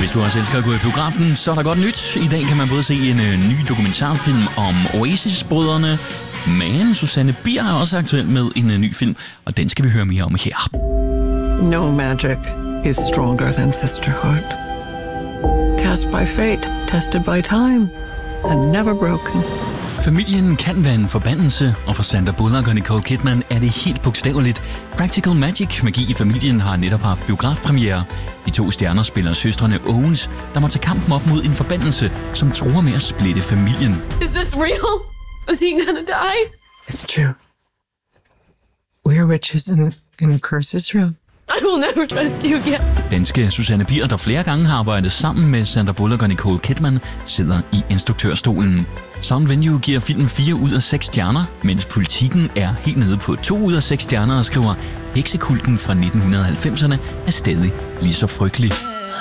Hvis du også elsker at gå i biografen, så er der godt nyt. I dag kan man både se en ny dokumentarfilm om Oasis-brødrene, men Susanne Bier er også aktuel med en ny film, og den skal vi høre mere om her. No magic is stronger than sisterhood. Cast by fate, tested by time, and never broken. Familien kan være en forbandelse, og for Sandra Bullock og Nicole Kidman er det helt bogstaveligt. Practical Magic, Magi i familien, har netop haft biografpremiere. De to stjerner spiller søstrene Owens, der må tage kampen op mod en forbandelse, som truer med at splitte familien. Is this real? Is he gonna die? It's true. We are witches and the curse is real. I will never trust you again. Danske Susanne Bier, der flere gange har arbejdet sammen med Sandra Bullock og Nicole Kidman, sidder i instruktørstolen. Sound Venue giver filmen 4 ud af 6 stjerner, mens Politikken er helt nede på 2 ud af 6 stjerner og skriver, heksekulten fra 1990'erne er stadig lige så frygtelig.